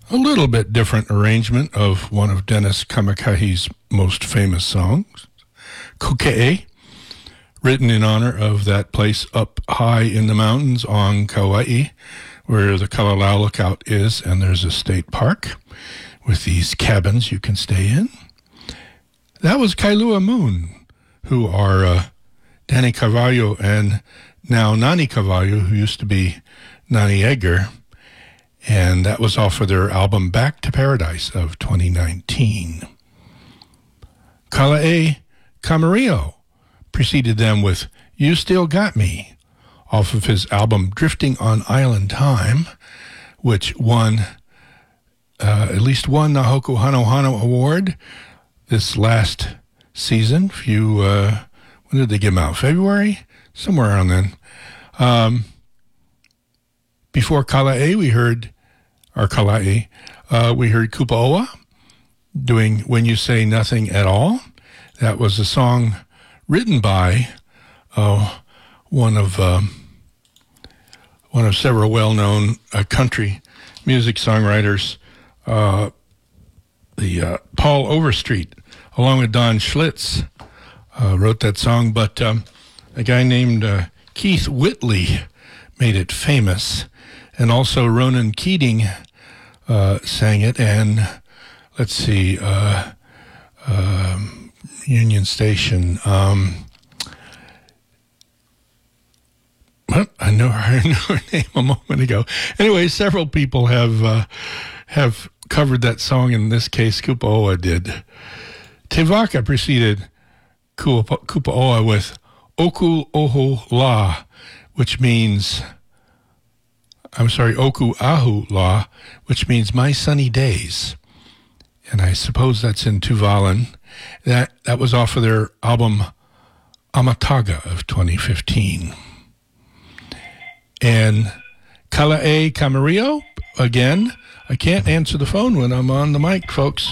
a little bit different arrangement of one of Dennis Kamakahi's most famous songs, Kukee, written in honor of that place up high in the mountains on Kauai, where the Kalalau Lookout is, and there's a state park with these cabins you can stay in. That was Kailua Moon, who are Danny Carvalho and now Nani Carvalho, who used to be Nani Edgar, and that was off of their album Back to Paradise of 2019. Kala'e Camarillo preceded them with You Still Got Me, off of his album Drifting on Island Time, which won at least one Nahoku Hano Hano Award this last season. When did they give them out? February? Somewhere around then. Before Kala'e, we heard Kupaoa doing When You Say Nothing at All. That was a song written by one of several well-known country music songwriters, Paul Overstreet, along with Don Schlitz, wrote that song. But a guy named Keith Whitley made it famous, and also Ronan Keating sang it, and let's see, Union Station. I knew her name a moment ago. Anyway, several people have covered that song. In this case, Kupaoa did. Te Waka preceded Kupaoa with Oku Oho La, which means, Oku Ahu La, which means My Sunny Days. And I suppose that's in Tuvalu. That was off of their album Amataga of 2015. And Kala'e Camarillo, again, I can't answer the phone when I'm on the mic, folks.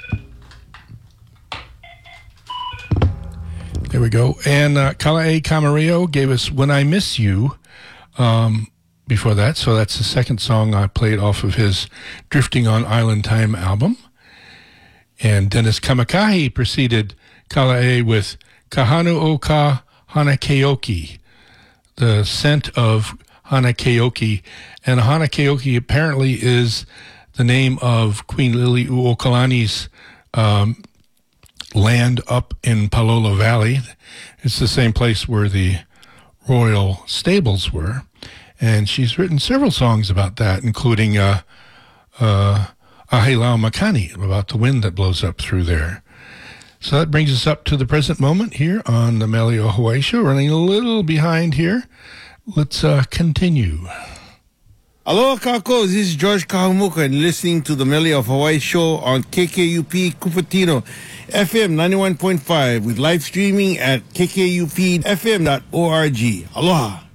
There we go. And Kala'e Camarillo gave us When I Miss You before that. So that's the second song I played off of his Drifting on Island Time album. And Dennis Kamakahi preceded Kala'e with Kahanu o ka Hanakeoki, the scent of Hanakeoki. And Hanakeoki apparently is the name of Queen Liliuokalani's land up in Palolo Valley. It's the same place where the royal stables were. And she's written several songs about that, including Ahilau Makani, about the wind that blows up through there. So that brings us up to the present moment here on the Mele o Hawaii Show. Running a little behind here. Let's continue. Aloha kako, this is George Kahumuka and listening to the Mele of Hawaii Show on KKUP Cupertino FM 91.5 with live streaming at kkupfm.org. Aloha.